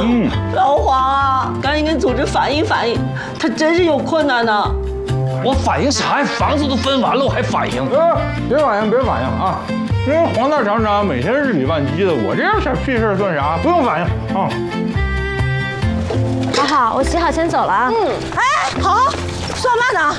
老黄啊，赶紧跟组织反映反映，他真是有困难呢。 我反映啥呀？房子都分完了，我还反映？ 别反应啊！因为黄大厂长每天日理万机的，我这样小屁事算啥？不用反应啊！ 好好，我洗好先走了啊。 哎，好，算慢呢。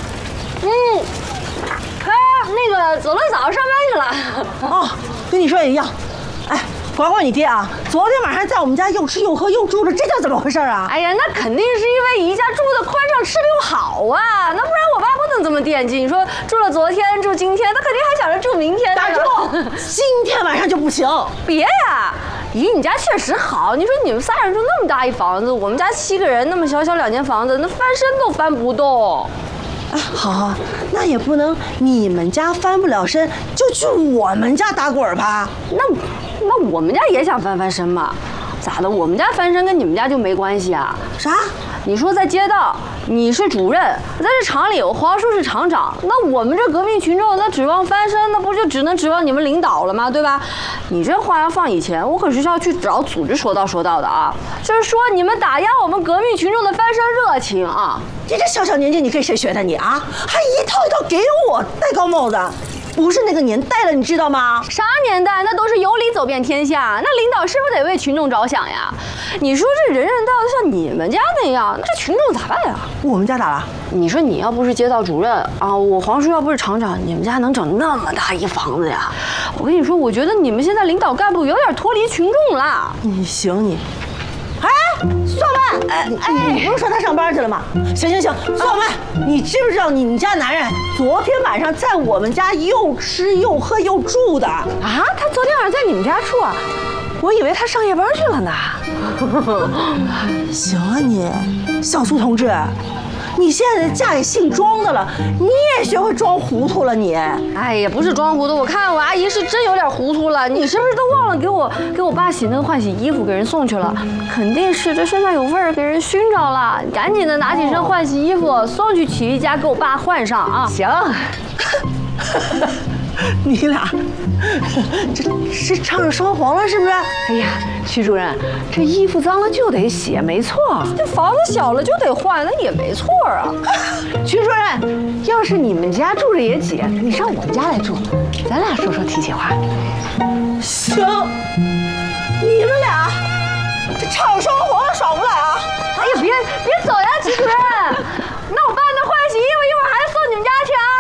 那个走了早上班去了。 哦，跟你说也一样。哎，管管你爹啊！昨天晚上在我们家又吃又喝又住的，这叫怎么回事啊？ 哎呀，那肯定是因为宜家住的宽敞，吃的又好啊，那不然我爸不能这么惦记。你说住了昨天，住今天，他肯定还想着住明天。 打住！今天晚上就不行。 别呀！姨，你家确实好。你说你们仨人住那么大一房子，我们家7个人那么小2间房子，那翻身都翻不动。 哎，好，那也不能你们家翻不了身，就去我们家打滚吧。 那我们家也想翻身嘛？咋的？我们家翻身跟你们家就没关系啊？ 啥？ 你说在街道你是主任，在这厂里我黄叔是厂长，那我们这革命群众那指望翻身，那不就只能指望你们领导了吗？对吧？你这话要放以前，我可是要去找组织说道的啊，就是说你们打压我们革命群众的翻身热情啊！ 你这小年纪，你跟谁学的你啊？还一套一套给我戴高帽子，不是那个年代了，你知道吗？ 啥年代？那都是有理走遍天下，那领导是不是得为群众着想呀？你说这人到像你们家那样，这群众咋办呀？ 我们家咋了？ 你说你要不是街道主任啊，我黄叔要不是厂长，你们家能整那么大一房子呀？我跟你说，我觉得你们现在领导干部有点脱离群众了。 你行你。哎，算曼，你不是说他上班去了吗？行，算曼，你知不知道你家男人昨天晚上在我们家又吃又喝又住的啊？ 他昨天晚上在你们家住啊？我以为他上夜班去了呢。 行啊你，小苏同志，你现在嫁给姓庄的了，你也学会装糊涂了你。 哎呀，不是装糊涂，我看我阿姨是真有点糊涂了。你是不是都忘了给我爸洗那个换洗衣服给人送去了？肯定是这身上有味儿，给人熏着了。赶紧的拿起身换洗衣服，送去洗衣家给我爸换上啊！ 行。你俩这是唱着双簧了是不是？ 哎呀，徐主任，这衣服脏了就得洗，没错。 这房子小了就得换，那也没错啊。 徐主任，要是你们家住着也挤，你上我们家来住，咱俩说说题气话。 行，你们俩这唱双簧了爽不来啊！ 哎呀，别走呀，徐主任。那我爸那换洗衣服一会儿还送你们家去啊。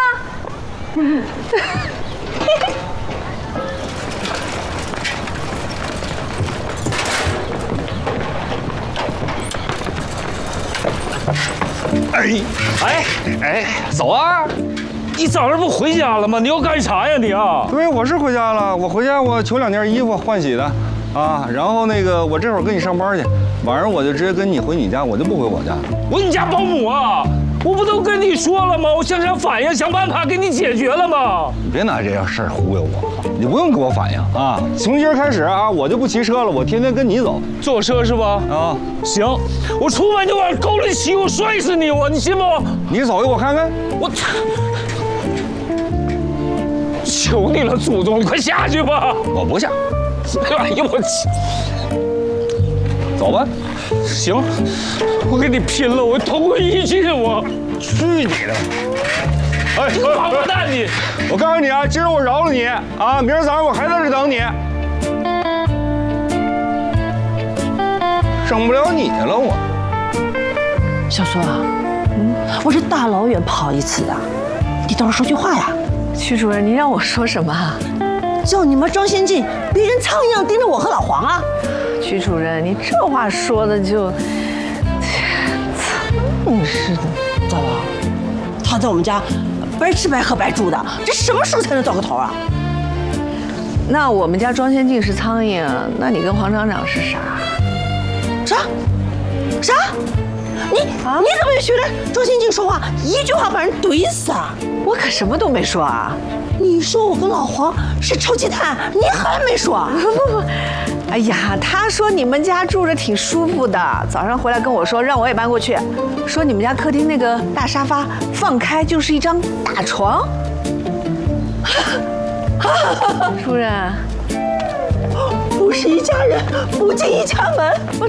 哎，走啊！你早上不回家了吗？你要干啥呀你啊？ 对，我是回家了。我回家我求2件衣服换洗的，啊，然后那个我这会儿跟你上班去，晚上我就直接跟你回你家，我就不回我家。 我你家保姆啊！我不都跟你说了吗？我向上反映，想办法给你解决了吗？ 你别拿这样事儿忽悠我，你不用给我反应啊！从今儿开始啊，我就不骑车了，我天天跟你走。 坐车是吧？ 啊， 行，我出门就往沟里骑，我摔死你！你信不？ 你走给我看看。 我求你了，祖宗，你快下去吧！ 我不下。 哎呦我去！ 走吧。 行，我跟你拼了！我同归于尽！我去你的！哎， 你个王八蛋你！ 我告诉你啊，今儿我饶了你啊，明儿早上我还在这等你。省不了你了我。 小苏啊，我这大老远跑一次的，你倒是说句话呀！ 徐主任，您让我说什么啊？ 叫你妈张先进，别人苍蝇一样盯着我和老黄啊！ 徐主任，你这话说的就，是的。 咋了？他在我们家白吃白喝白住的，这什么时候才能到个头啊？ 那我们家庄先进是苍蝇，那你跟黄厂长是啥？ 啥？你怎么也学着庄先进说话，一句话把人怼死啊？ 我可什么都没说啊！ 你说我跟老黄是臭鸡蛋，你还没说啊？ 不，哎呀，他说你们家住着挺舒服的，早上回来跟我说，让我也搬过去，说你们家客厅那个大沙发放开就是一张大床。主任， 不是一家人，不进一家门。